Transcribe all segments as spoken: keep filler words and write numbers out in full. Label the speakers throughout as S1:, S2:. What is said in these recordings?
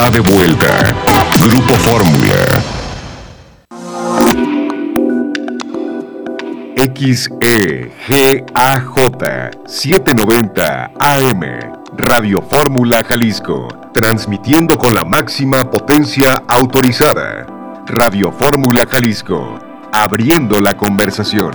S1: está de vuelta. Grupo Fórmula. X E G A J setecientos noventa A M, Radio Fórmula Jalisco, transmitiendo con la máxima potencia autorizada. Radio Fórmula Jalisco, abriendo la conversación.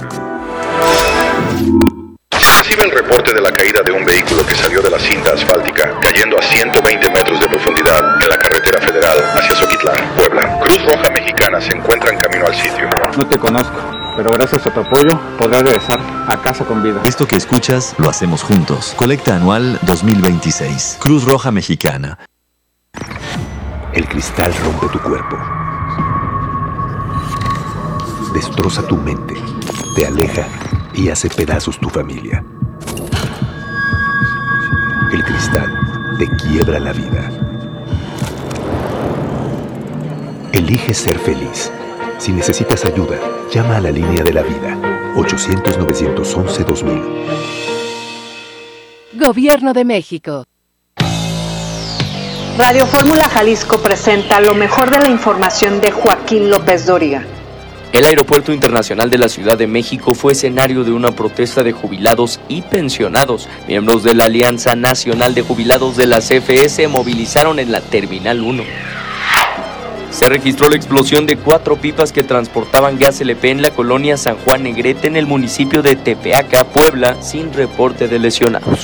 S2: Se recibe el reporte de la caída de un vehículo que salió de la cinta asfáltica, cayendo a ciento veinte metros de profundidad en la carretera federal hacia Xochitlán, Puebla. Cruz Roja Mexicana se encuentra en camino al sitio.
S3: No te conozco, pero gracias a tu apoyo podrás regresar a casa con vida.
S4: Esto que escuchas lo hacemos juntos. Colecta anual dos mil veintiséis. Cruz Roja Mexicana.
S5: El cristal rompe tu cuerpo. Destroza tu mente. Te aleja y hace pedazos tu familia. El cristal te quiebra la vida. Elige ser feliz. Si necesitas ayuda, llama a la línea de la vida. ochocientos, novecientos once, dos mil.
S6: Gobierno de México.
S7: Radio Fórmula Jalisco presenta lo mejor de la información de Joaquín López Dóriga.
S8: El Aeropuerto Internacional de la Ciudad de México fue escenario de una protesta de jubilados y pensionados. Miembros de la Alianza Nacional de Jubilados de la C F E se movilizaron en la Terminal uno. Se registró la explosión de cuatro pipas que transportaban gas L P en la colonia San Juan Negrete en el municipio de Tepeaca, Puebla, sin reporte de lesionados.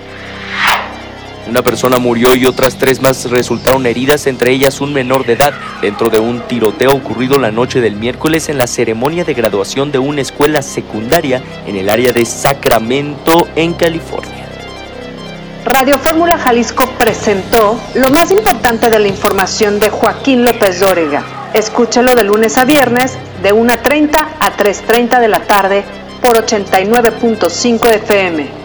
S8: Una persona murió y otras tres más resultaron heridas, entre ellas un menor de edad, dentro de un tiroteo ocurrido la noche del miércoles en la ceremonia de graduación de una escuela secundaria en el área de Sacramento, en California.
S7: Radio Fórmula Jalisco presentó lo más importante de la información de Joaquín López Dóriga. Escúchalo de lunes a viernes, de una treinta a tres treinta de la tarde, por ochenta y nueve punto cinco F M.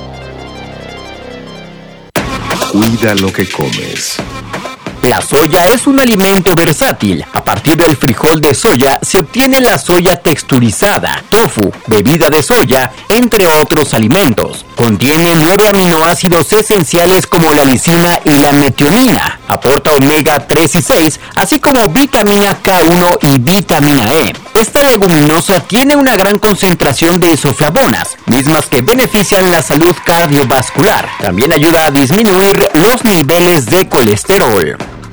S1: Cuida lo que comes.
S9: La soya es un alimento versátil. A partir del frijol de soya se obtiene la soya texturizada, tofu, bebida de soya, entre otros alimentos. Contiene nueve aminoácidos esenciales como la lisina y la metionina. Aporta omega tres y seis, así como vitamina K uno y vitamina E. Esta leguminosa tiene una gran concentración de isoflavonas, mismas que benefician la salud cardiovascular. También ayuda a disminuir los niveles de colesterol.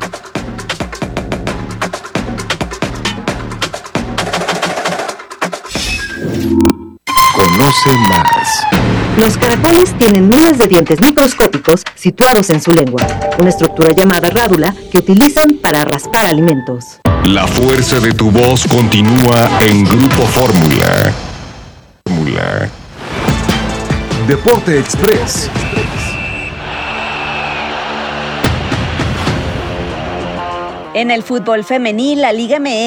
S1: Conoce más.
S10: Los caracoles tienen miles de dientes microscópicos situados en su lengua, una estructura llamada rádula que utilizan para raspar alimentos.
S1: La fuerza de tu voz continúa en Grupo Fórmula. Fórmula. Deporte Express.
S11: En el fútbol femenil, la Liga M X